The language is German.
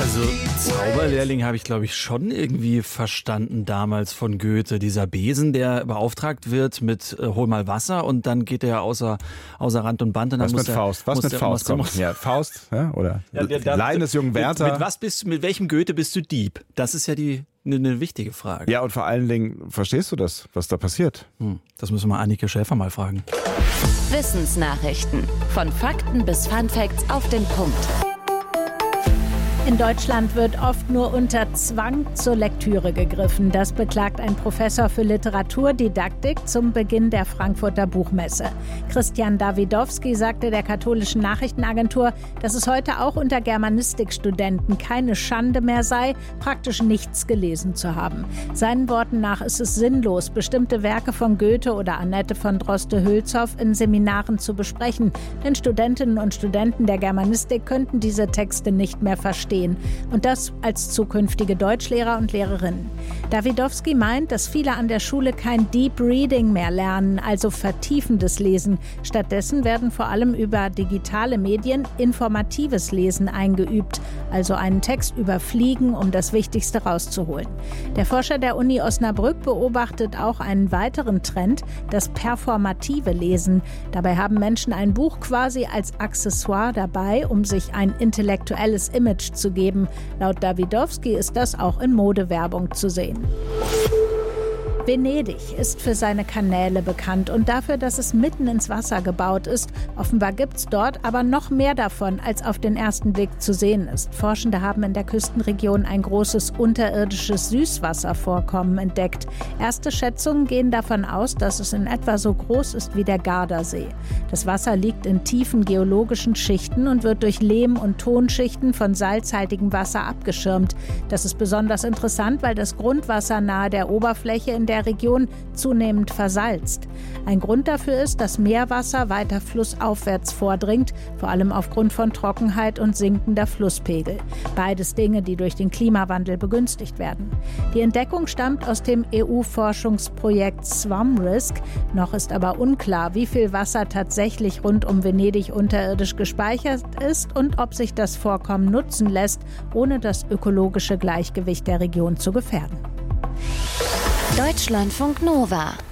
Also Zauberlehrling habe ich, glaube ich, schon irgendwie verstanden damals von Goethe. Dieser Besen, der beauftragt wird mit hol mal Wasser und dann geht er außer Rand und Band. Und dann Was mit Faust? Was mit Faust kommt? Ja, Faust, ja, oder Leiden des jungen Werther. Mit welchem Goethe bist du Dieb? Das ist ja eine wichtige Frage. Ja, und vor allen Dingen, verstehst du das, was da passiert? Das müssen wir Annike Schäfer mal fragen. Wissensnachrichten. Von Fakten bis Funfacts auf den Punkt. In Deutschland wird oft nur unter Zwang zur Lektüre gegriffen. Das beklagt ein Professor für Literaturdidaktik zum Beginn der Frankfurter Buchmesse. Christian Davidowski sagte der katholischen Nachrichtenagentur, dass es heute auch unter Germanistikstudenten keine Schande mehr sei, praktisch nichts gelesen zu haben. Seinen Worten nach ist es sinnlos, bestimmte Werke von Goethe oder Annette von Droste-Hülshoff in Seminaren zu besprechen. Denn Studentinnen und Studenten der Germanistik könnten diese Texte nicht mehr verstehen. Und das als zukünftige Deutschlehrer und Lehrerinnen. Davidowski meint, dass viele an der Schule kein Deep Reading mehr lernen, also vertiefendes Lesen. Stattdessen werden vor allem über digitale Medien informatives Lesen eingeübt, also einen Text überfliegen, um das Wichtigste rauszuholen. Der Forscher der Uni Osnabrück beobachtet auch einen weiteren Trend, das performative Lesen. Dabei haben Menschen ein Buch quasi als Accessoire dabei, um sich ein intellektuelles Image zu geben. Laut Davidowski ist das auch in Modewerbung zu sehen. Venedig ist für seine Kanäle bekannt und dafür, dass es mitten ins Wasser gebaut ist. Offenbar gibt es dort aber noch mehr davon, als auf den ersten Blick zu sehen ist. Forschende haben in der Küstenregion ein großes unterirdisches Süßwasservorkommen entdeckt. Erste Schätzungen gehen davon aus, dass es in etwa so groß ist wie der Gardasee. Das Wasser liegt in tiefen geologischen Schichten und wird durch Lehm- und Tonschichten von salzhaltigem Wasser abgeschirmt. Das ist besonders interessant, weil das Grundwasser nahe der Oberfläche in der Region zunehmend versalzt. Ein Grund dafür ist, dass Meerwasser weiter flussaufwärts vordringt, vor allem aufgrund von Trockenheit und sinkender Flusspegel. Beides Dinge, die durch den Klimawandel begünstigt werden. Die Entdeckung stammt aus dem EU-Forschungsprojekt SWAMRISK. Noch ist aber unklar, wie viel Wasser tatsächlich rund um Venedig unterirdisch gespeichert ist und ob sich das Vorkommen nutzen lässt, ohne das ökologische Gleichgewicht der Region zu gefährden. Deutschlandfunk Nova